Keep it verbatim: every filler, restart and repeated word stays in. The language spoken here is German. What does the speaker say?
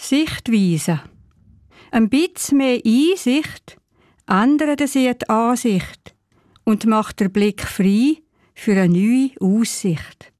Sichtweise. Ein bisschen mehr Einsicht ändert sie die Ansicht und macht den Blick frei für eine neue Aussicht.